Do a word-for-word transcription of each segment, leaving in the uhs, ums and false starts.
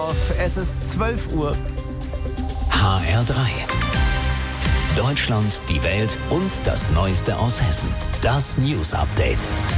Es ist zwölf Uhr. H R drei. Deutschland, die Welt und das Neueste aus Hessen. Das News Update.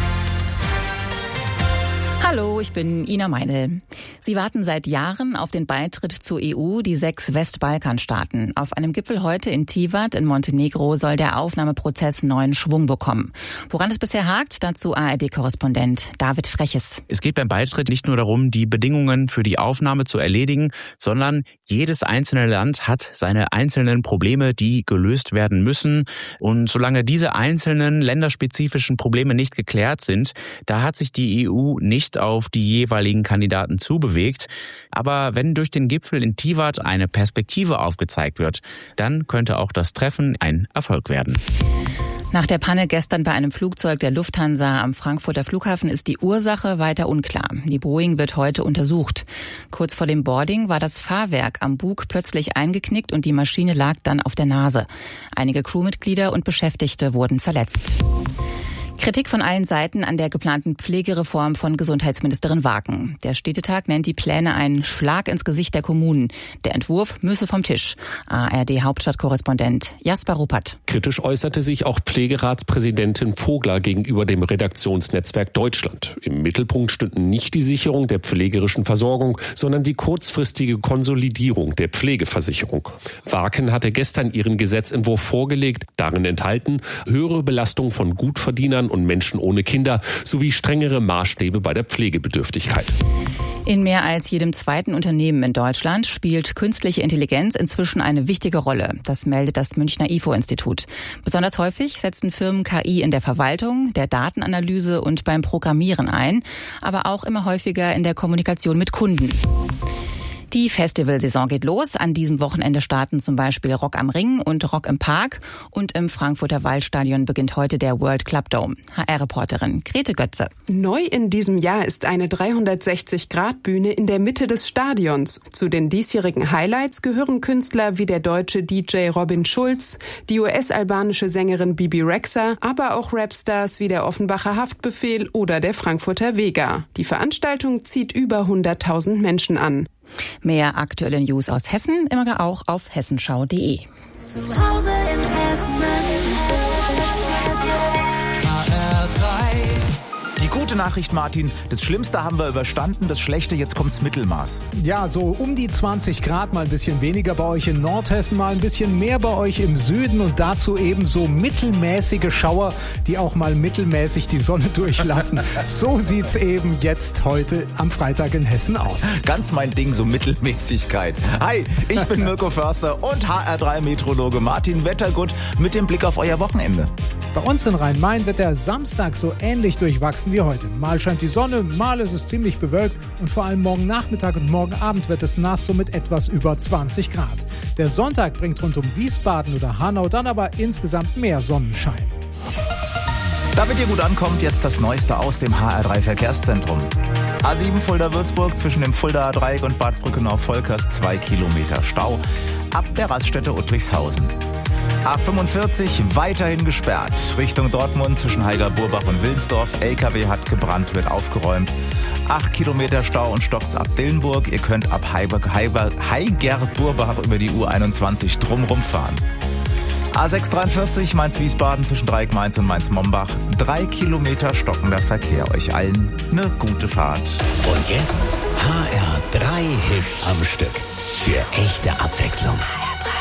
Hallo, ich bin Ina Meinl. Sie warten seit Jahren auf den Beitritt zur E U, die sechs Westbalkanstaaten. Auf einem Gipfel heute in Tivat in Montenegro soll der Aufnahmeprozess neuen Schwung bekommen. Woran es bisher hakt, dazu A R D-Korrespondent David Freches. Es geht beim Beitritt nicht nur darum, die Bedingungen für die Aufnahme zu erledigen, sondern jedes einzelne Land hat seine einzelnen Probleme, die gelöst werden müssen. Und solange diese einzelnen länderspezifischen Probleme nicht geklärt sind, da hat sich die E U nicht auf die jeweiligen Kandidaten zubewegt. Aber wenn durch den Gipfel in Tivat eine Perspektive aufgezeigt wird, dann könnte auch das Treffen ein Erfolg werden. Nach der Panne gestern bei einem Flugzeug der Lufthansa am Frankfurter Flughafen ist die Ursache weiter unklar. Die Boeing wird heute untersucht. Kurz vor dem Boarding war das Fahrwerk am Bug plötzlich eingeknickt und die Maschine lag dann auf der Nase. Einige Crewmitglieder und Beschäftigte wurden verletzt. Kritik von allen Seiten an der geplanten Pflegereform von Gesundheitsministerin Waken. Der Städtetag nennt die Pläne einen Schlag ins Gesicht der Kommunen. Der Entwurf müsse vom Tisch. A R D-Hauptstadtkorrespondent Jasper Ruppert. Kritisch äußerte sich auch Pflegeratspräsidentin Vogler gegenüber dem Redaktionsnetzwerk Deutschland. Im Mittelpunkt stünden nicht die Sicherung der pflegerischen Versorgung, sondern die kurzfristige Konsolidierung der Pflegeversicherung. Waken hatte gestern ihren Gesetzentwurf vorgelegt, darin enthalten höhere Belastung von Gutverdienern und Menschen ohne Kinder sowie strengere Maßstäbe bei der Pflegebedürftigkeit. In mehr als jedem zweiten Unternehmen in Deutschland spielt künstliche Intelligenz inzwischen eine wichtige Rolle. Das meldet das Münchner I F O-Institut. Besonders häufig setzen Firmen K I in der Verwaltung, der Datenanalyse und beim Programmieren ein, aber auch immer häufiger in der Kommunikation mit Kunden. Die Festivalsaison geht los. An diesem Wochenende starten zum Beispiel Rock am Ring und Rock im Park. Und im Frankfurter Waldstadion beginnt heute der World Club Dome. H R-Reporterin Grete Götze. Neu in diesem Jahr ist eine dreihundertsechzig-Grad-Bühne in der Mitte des Stadions. Zu den diesjährigen Highlights gehören Künstler wie der deutsche D J Robin Schulz, die U S-albanische Sängerin Bibi Rexha, aber auch Rapstars wie der Offenbacher Haftbefehl oder der Frankfurter Vega. Die Veranstaltung zieht über hunderttausend Menschen an. Mehr aktuelle News aus Hessen immer auch auf hessenschau punkt de. Zu Hause in Hessen. H R drei. Die gute Nachricht, Martin, das Schlimmste haben wir überstanden, das Schlechte, jetzt kommt's Mittelmaß. Ja, so um die zwanzig Grad, mal ein bisschen weniger bei euch in Nordhessen, mal ein bisschen mehr bei euch im Süden und dazu eben so mittelmäßige Schauer, die auch mal mittelmäßig die Sonne durchlassen. So sieht's eben jetzt heute am Freitag in Hessen aus. Ganz mein Ding, so Mittelmäßigkeit. Hi, ich bin Mirko Förster und H R drei Meteorologe Martin Wettergut mit dem Blick auf euer Wochenende. Bei uns in Rhein-Main wird der Samstag so ähnlich durchwachsen wie heute. Mal scheint die Sonne, mal ist es ziemlich bewölkt und vor allem morgen Nachmittag und morgen Abend wird es nass, so mit etwas über zwanzig Grad. Der Sonntag bringt rund um Wiesbaden oder Hanau dann aber insgesamt mehr Sonnenschein. Damit ihr gut ankommt, jetzt das Neueste aus dem H R drei Verkehrszentrum. A sieben Fulda-Würzburg zwischen dem Fuldaer Dreieck und Bad Brückenau-Volkers zwei Kilometer Stau ab der Raststätte Uttrickhausen. A fünfundvierzig weiterhin gesperrt. Richtung Dortmund zwischen Heiger-Burbach und Wilnsdorf. L K W hat gebrannt, wird aufgeräumt. acht Kilometer Stau und stockt's ab Dillenburg. Ihr könnt ab Heiger-Burbach über die U einundzwanzig drumrum fahren. A sechs dreiundvierzig Mainz-Wiesbaden zwischen Dreieck Mainz und Mainz-Mombach. Drei Kilometer stockender Verkehr. Euch allen eine gute Fahrt. Und jetzt H R drei Hits am Stück.